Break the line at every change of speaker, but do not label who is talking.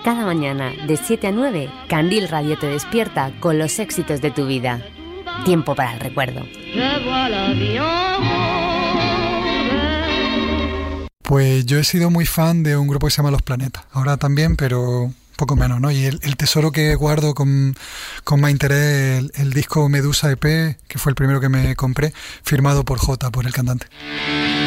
Cada mañana, de 7 a 9, Candil Radio te despierta con los éxitos de tu vida. Tiempo para el recuerdo.
Pues yo he sido muy fan de un grupo que se llama Los Planetas. Ahora también, pero poco menos, ¿no? Y el tesoro que guardo con más interés, el disco Medusa EP, que fue el primero que me compré, firmado por Jota, por el cantante.